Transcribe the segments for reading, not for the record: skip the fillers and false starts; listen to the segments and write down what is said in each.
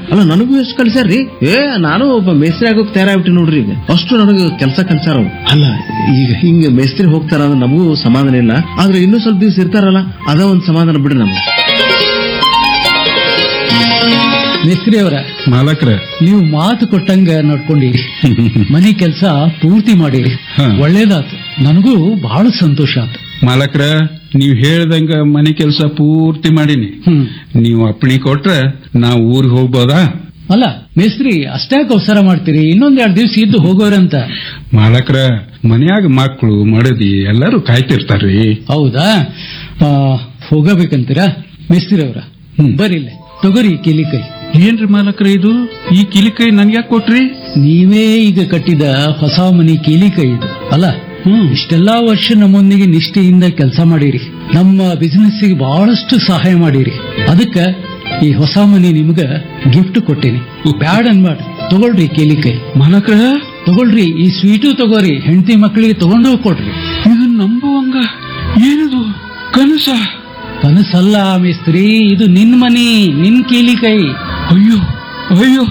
ಅಲ್ಲ ನನಗೂ ಎಷ್ಟು ಕಲ್ಸ್ಯಾರ್ರಿ. ನಾನು ಒಬ್ಬ ಮೇಸ್ತ್ರಿ ಆಗೋಕ್ ತಯಾರಾಗ್ಬಿಟ್ಟಿ ನೋಡ್ರಿ. ಈಗ ಅಷ್ಟು ನನಗೆ ಕೆಲಸ ಕಲ್ಸಾರ. ಅಲ್ಲ ಈಗ ಹಿಂಗ ಮೇಸ್ತ್ರಿ ಹೋಗ್ತಾರ ಅಂದ್ರೆ ನಮಗೂ ಸಮಾಧಾನ ಇಲ್ಲ. ಆದ್ರೆ ಇನ್ನೂ ಸ್ವಲ್ಪ ದಿವಸ ಇರ್ತಾರಲ್ಲ ಅದ ಒಂದ್ ಸಮಾಧಾನ ಬಿಡ್ರಿ ನಮ್ಗೆ. ಮೇಸ್ತ್ರಿ ಅವರ ಮಾಲಕ್ರ, ನೀವು ಮಾತು ಕೊಟ್ಟಂಗ ನಡ್ಕೊಂಡಿರಿ. ಮನೆ ಕೆಲಸ ಪೂರ್ತಿ ಮಾಡಿರಿ. ಒಳ್ಳೇದಾತು. ನನಗೂ ಬಹಳ ಸಂತೋಷ ಆತು. ಮಾಲಕ್ರ, ನೀವ್ ಹೇಳ್ದಂಗ ಮನೆ ಕೆಲಸ ಪೂರ್ತಿ ಮಾಡೀನಿ. ನೀವು ಅಪ್ಪಣೆ ಕೊಟ್ರೆ ನಾವು ಊರಿಗೆ ಹೋಗ್ಬೋದಾ? ಅಲ್ಲ ಮೇಸ್ತ್ರಿ, ಅಷ್ಟೇ ಅವಸರ ಮಾಡ್ತೀರಿ? ಇನ್ನೊಂದ್ 2 ದಿವಸ ಇದ್ದು ಹೋಗೋರಂತ. ಮಾಲಕ್ರ, ಮನ್ಯಾಗ ಮಕ್ಕಳು ಮಡದಿ ಎಲ್ಲರೂ ಕಾಯ್ತಿರ್ತಾರ್ರಿ. ಹೌದಾ? ಹೋಗಬೇಕಂತೀರಾ ಮೇಸ್ತ್ರಿ ಅವರ? ಬರಿಲ್ಲ ತಗೋರಿ ಕಿಲಿಕೈ. ಏನ್ರಿ ಮಾಲಕ್ರ ಇದು? ಈ ಕಿಲಿಕೈ ನನ್ಗ್ಯಾಕ್ ಕೊಟ್ರಿ? ನೀವೇ ಈಗ ಕಟ್ಟಿದ ಹೊಸ ಮನಿ ಕಿಲಿಕೈ ಇದು ಅಲ್ಲ. ಇಷ್ಟೆಲ್ಲಾ ವರ್ಷ ನಮ್ಮೊಂದಿಗೆ ನಿಷ್ಠೆಯಿಂದ ಕೆಲಸ ಮಾಡಿರಿ. ನಮ್ಮ ಬಿಸಿನೆಸ್ಸಿಗೆ ಬಹಳಷ್ಟು ಸಹಾಯ ಮಾಡಿರಿ. ಅದಕ್ಕ ಈ ಹೊಸ ಮನಿ ನಿಮ್ಗ ಗಿಫ್ಟ್ ಕೊಟ್ಟೇನಿ. ಬ್ಯಾಡ್ ಅನ್ಬೇಡ್ರಿ, ತಗೊಳ್ರಿ ಕಿಲಿಕೈ. ಮಾಲಕ್ರ, ತಗೊಳ್ರಿ. ಈ ಸ್ವೀಟು ತಗೋರಿ. ಹೆಂಡತಿ ಮಕ್ಕಳಿಗೆ ತಗೊಂಡು ಹೋಗ್ಕೊಡ್ರಿ. ಇದು ನಂಬುವಂಗ ಏನಿದು? ಕನಸ? ಕನಸಲ್ಲ ಮೇಸ್ತ್ರಿ, ಇದು ನಿನ್ ಮನಿ, ನಿನ್ ಕೀಲಿಕೈ. ಅಯ್ಯೋ ಅಯ್ಯೋ,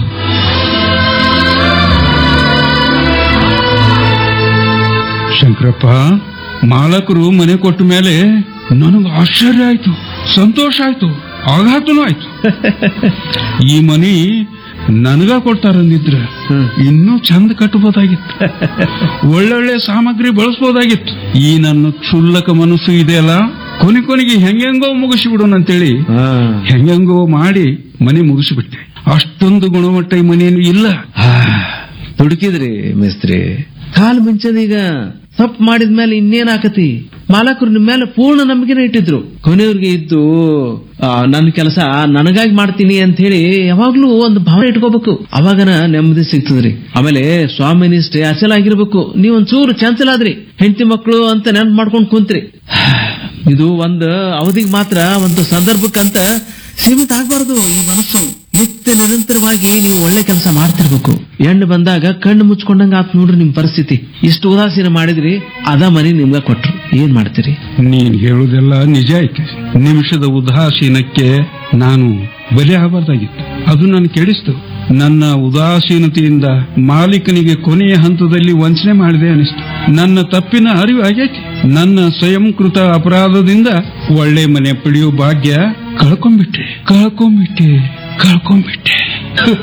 ಶಂಕರಪ್ಪ, ಮಾಲಕರು ಮನೆ ಕೊಟ್ಟ ಮೇಲೆ ನನಗೆ ಆಶ್ಚರ್ಯ ಆಯ್ತು, ಸಂತೋಷ ಆಯ್ತು, ಆಘಾತನೂ ಆಯ್ತು. ಈ ಮನಿ ನನಗ ಕೊಡ್ತಾರಂದಿದ್ರ ಇನ್ನೂ ಚಂದ ಕಟ್ಟಬಹುದಾಗಿತ್ತು, ಒಳ್ಳೊಳ್ಳೆ ಸಾಮಗ್ರಿ ಬಳಸಬಹುದಾಗಿತ್ತು. ಈ ನನ್ನ ಕ್ಷುಲ್ಲಕ ಮನಸ್ಸು ಇದೆಯಲ್ಲ, ಕೊನೆಗೆ ಹೆಂಗೆಂಗೋ ಮುಗಿಸಿಬಿಡೋಣ ಅಂತೇಳಿ ಹೆಂಗೆಂಗೋ ಮಾಡಿ ಮನೆ ಮುಗಿಸಿಬಿಟ್ಟೆ. ಅಷ್ಟೊಂದು ಗುಣಮಟ್ಟ ಈ ಮನೇನು ಇಲ್ಲ. ದುಡುಕಿದ್ರಿ ಮೇಸ್ತ್ರಿ. ಕಾಲ್ ಮುಂಚದೀಗ ತಪ್ಪು ಮಾಡಿದ್ಮೇಲೆ ಇನ್ನೇನ್ ಆಕತಿ? ಮಾಲಕರು ನಿಮ್ ಮೇಲೆ ಪೂರ್ಣ ನಂಬಿಕೆನ ಇಟ್ಟಿದ್ರು. ಕೊನೆಯವ್ರಿಗೆ ಇದ್ದು ನನ್ನ ಕೆಲಸ ನನಗಾಗಿ ಮಾಡ್ತೀನಿ ಅಂತ ಹೇಳಿ ಯಾವಾಗ್ಲೂ ಒಂದು ಭಾವನೆ ಇಟ್ಕೋಬೇಕು. ಅವಾಗನ ನೆಮ್ಮದಿ ಸಿಗ್ತದ್ರಿ. ಆಮೇಲೆ ಸ್ವಾಮಿ ನಿಷ್ಠೆ ಅಚಲ ಆಗಿರ್ಬೇಕು. ನೀವೊಂಚೂರು ಚಂಚಲಾದ್ರಿ, ಹೆಂಡತಿ ಮಕ್ಕಳು ಅಂತ ನೆನಪು ಮಾಡ್ಕೊಂಡ್ ಕುಂತ್ರಿ. ಇದು ಒಂದು ಅವಧಿಗೆ ಮಾತ್ರ, ಒಂದು ಸಂದರ್ಭಕ್ಕಂತ ಸೀಮಿತ ಆಗ್ಬಾರ್ದು. ಈ ಮನಸ್ಸು ನಿತ್ಯ ನಿರಂತರವಾಗಿ ನೀವು ಒಳ್ಳೆ ಕೆಲಸ ಮಾಡ್ತಿರ್ಬೇಕು. ಹೆಣ್ಣು ಬಂದಾಗ ಕಣ್ಣು ಮುಚ್ಕೊಂಡಂಗ ಆತ್ ನೋಡ್ರಿ ನಿಮ್ ಪರಿಸ್ಥಿತಿ. ಇಷ್ಟು ಉದಾಸೀನ ಮಾಡಿದ್ರಿ, ಅದ ಮನೆ ನಿಮ್ಗ ಕೊಟ್ರು. ಏನ್ ಮಾಡ್ತೀರಿ? ನೀನ್ ಹೇಳುದೆಲ್ಲ ನಿಜ ಐತಿ. ನಿಮಿಷದ ಉದಾಸೀನಕ್ಕೆ ನಾನು ಬಲಿ ಆಗಬಾರ್ದಾಗಿತ್ತು. ಅದು ನಾನು ಕೆಡಿಸ್ತು. ನನ್ನ ಉದಾಸೀನತೆಯಿಂದ ಮಾಲೀಕನಿಗೆ ಕೊನೆಯ ಹಂತದಲ್ಲಿ ವಂಚನೆ ಮಾಡಿದೆ ಅನಿಸ್ತು. ನನ್ನ ತಪ್ಪಿನ ಅರಿವು ಆಗೈತಿ. ನನ್ನ ಸ್ವಯಂಕೃತ ಅಪರಾಧದಿಂದ ಒಳ್ಳೆ ಮನೆ ಪಡೆಯುವ ಭಾಗ್ಯ ಕಳ್ಕೊಂಡ್ಬಿಟ್ಟೆ.